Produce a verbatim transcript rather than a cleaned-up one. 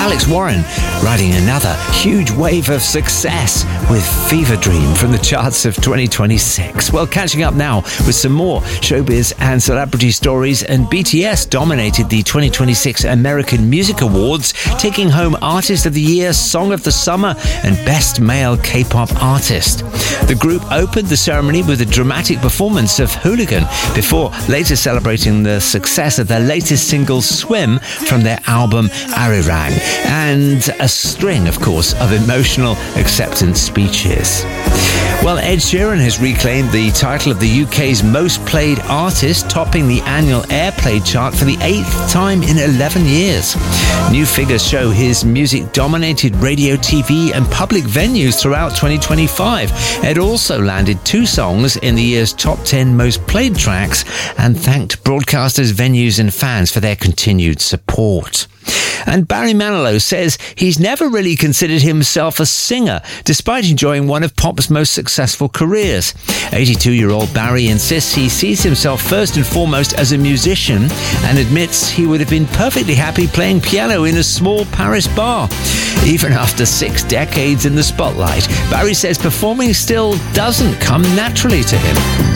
Alex Warren riding another huge wave of success with Fever Dream from the charts of twenty twenty-six. Well, catching up now with some more showbiz and celebrity stories, and B T S dominated the twenty twenty-six American Music Awards, taking home Artist of the Year, Song of the Summer and Best Male K-pop Artist. The group opened the ceremony with a dramatic performance of Hooligan before later celebrating the success of their latest single Swim from their album Arirang, and a string, of course, of emotional acceptance speeches. Well, Ed Sheeran has reclaimed the title of the U K's most played artist, topping the annual airplay chart for the eighth time in eleven years. New figures show his music dominated radio, T V and public venues throughout twenty twenty-five. Ed also landed two songs in the year's top ten most played tracks and thanked broadcasters, venues and fans for their continued support. And Barry Manilow says he's never really considered himself a singer, despite enjoying one of pop's most successful careers. eighty-two-year-old Barry insists he sees himself first and foremost as a musician and admits he would have been perfectly happy playing piano in a small Paris bar. Even after six decades in the spotlight, Barry says performing still doesn't come naturally to him.